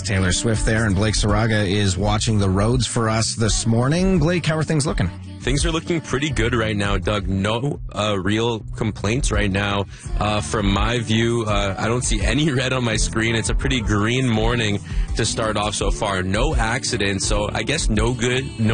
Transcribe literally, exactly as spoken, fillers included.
That's Taylor Swift there, and Blake Saraga is watching the roads for us this morning. Blake, how are things looking? Things are looking pretty good right now, Doug. No uh, real complaints right now. Uh, from my view, uh, I don't see any red on my screen. It's a pretty green morning to start off so far. No accidents, so I guess no good, no